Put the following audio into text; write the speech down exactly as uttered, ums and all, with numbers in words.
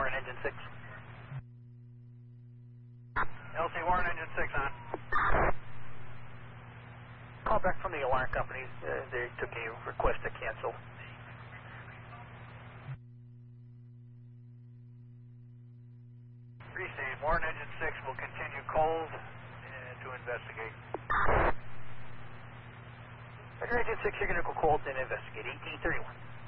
Warren, engine six. L C Warren, engine six on. Call back from the alarm company. Uh, they took a request to cancel. Receive. Warren, engine six will continue cold uh, to investigate. Engine six, you're going to go cold and investigate. eighteen thirty-one.